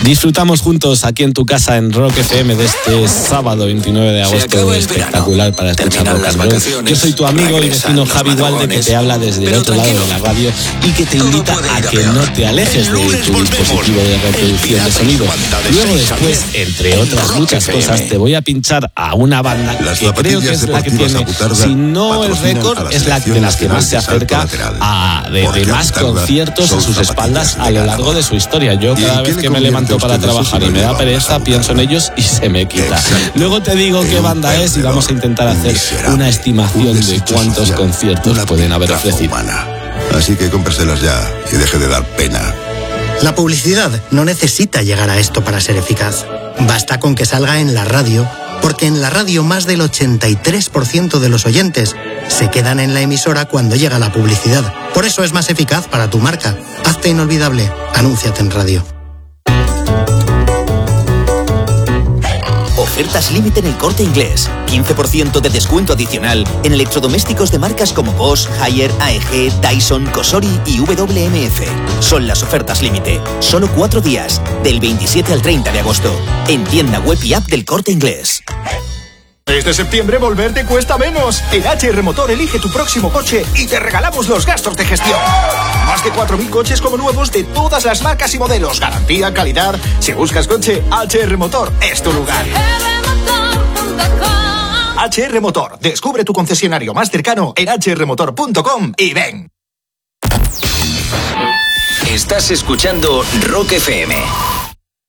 Disfrutamos juntos aquí en tu casa en Rock FM de este sábado 29 de agosto espectacular para escuchar rock and roll. Yo soy tu amigo y vecino Javi Walde, que te habla desde el otro lado de la radio y que te invita a que no te alejes de tu dispositivo de reproducción de sonido. Luego después, entre otras muchas cosas, te voy a pinchar a una banda que creo que es la que tiene, si no el récord, es la de las que más se acerca a de más conciertos en sus espaldas a lo largo de su historia. Yo cada vez que me levanto para trabajar y me da pereza, pienso en ellos y se me quita. Luego te digo qué banda es y vamos a intentar hacer una estimación de cuántos conciertos pueden haber ofrecido. Así que cómpraselas ya y deje de dar pena. La publicidad no necesita llegar a esto para ser eficaz. Basta con que salga en la radio, porque en la radio más del 83% de los oyentes se quedan en la emisora cuando llega la publicidad. Por eso es más eficaz para tu marca. Hazte inolvidable. Anúnciate en radio. Ofertas límite en El Corte Inglés. 15% de descuento adicional en electrodomésticos de marcas como Bosch, Haier, AEG, Dyson, Cosori y WMF. Son las ofertas límite. Solo 4 días, del 27 al 30 de agosto. En tienda web y app del Corte Inglés. Este septiembre volver te cuesta menos. En HR Motor elige tu próximo coche y te regalamos los gastos de gestión. Más de 4.000 coches como nuevos de todas las marcas y modelos. Garantía, calidad. Si buscas coche, HR Motor es tu lugar. HR Motor. Descubre tu concesionario más cercano en hrmotor.com y ven. Estás escuchando Rock FM.